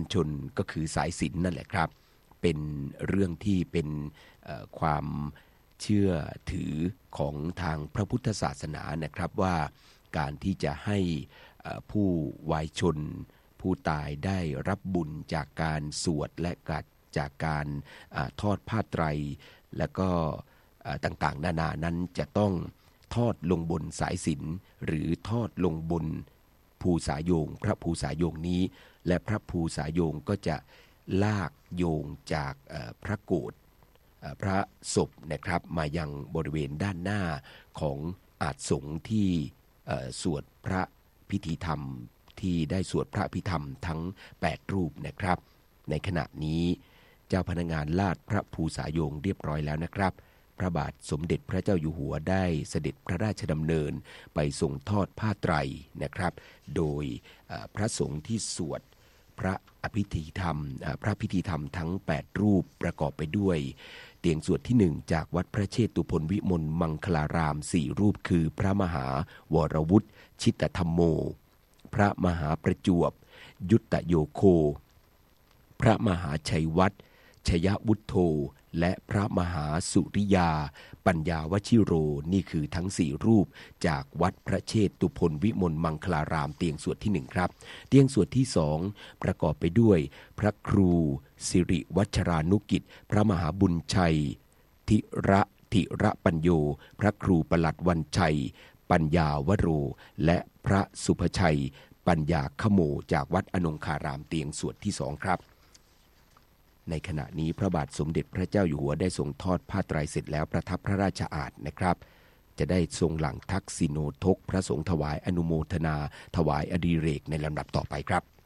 ชนก็คือสายศีลนั่นแหละครับเป็นเรื่องที่เป็นความเชื่อถือของทางพระพุทธศาสนานะครับว่าการที่จะให้ผู้วายชนผู้ตายได้รับบุญจากการสวดและจากการทอดผ้าไตรและก็ต่างๆนานานั้นจะต้องทอดลงบนสายสิญจน์หรือทอดลงบนภูสาโยงพระภูสาโยงนี้และพระภูสาโยงก็จะลากโยงจากพระโกฐพระศพนะครับมายังบริเวณด้านหน้าของอาสงฆ์ที่สวดพระพิธีธรรมที่ได้สวดพระพิธรรมทั้ง8รูปนะครับในขณะนี้เจ้าพนักงานลาดพระภูสาโยงเรียบร้อยแล้วนะครับพระบาทสมเด็จพระเจ้าอยู่หัวได้เสด็จพระราชดำเนินไปทรงทอดผ้าไตรนะครับโดยพระสงฆ์ที่สวดพระพิธีธรรมทั้ง8รูปประกอบไปด้วยเตียงสวดที่1จากวัดพระเชตุพนวิมลมังคลาราม4รูปคือพระมหาวรวุฒิชิตธรรมโมพระมหาประจวบยุตตโยโคพระมหาชัยวัฒน์ชยวุฒโธและพระมหาสุริยาปัญญาวชิโรนี่คือทั้ง4รูปจากวัดพระเชตุพนวิมลมังคลารามเตียงสวดที่1ครับเตียงสวดที่2ประกอบไปด้วยพระครูสิริวัชรานุกิจพระมหาบุญชัยธิระปัญโยพระครูประหลัดวันชัยปัญญาวโรและพระสุภชัยปัญญาขโมจากวัดอนงคารามเตียงสวดที่2ครับในขณะนี้พระบาทสมเด็จพระเจ้าอยู่หัวได้ทรงทอดผ้าไตรเสร็จแล้วประทับพระราชอาสน์นะครับจะได้ทรงหลั่งทักษิโนทกพระสงฆ์ถวายอนุโมทนาถวายอดิเรกในลำดับต่อไปครับ